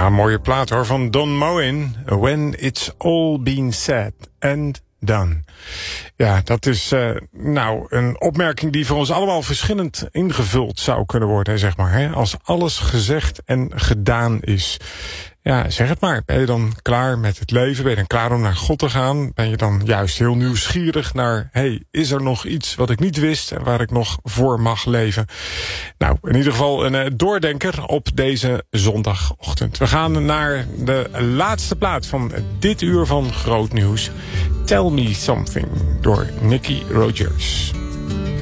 Ja, mooie plaat hoor, van Don Moen. When it's all been said and done. Ja, dat is een opmerking die voor ons allemaal verschillend ingevuld zou kunnen worden, zeg maar. Hè? Als alles gezegd en gedaan is. Ja, zeg het maar. Ben je dan klaar met het leven? Ben je dan klaar om naar God te gaan? Ben je dan juist heel nieuwsgierig naar... is er nog iets wat ik niet wist en waar ik nog voor mag leven? Nou, in ieder geval een doordenker op deze zondagochtend. We gaan naar de laatste plaat van dit uur van Groot Nieuws. Tell Me Something door Nicky Rogers.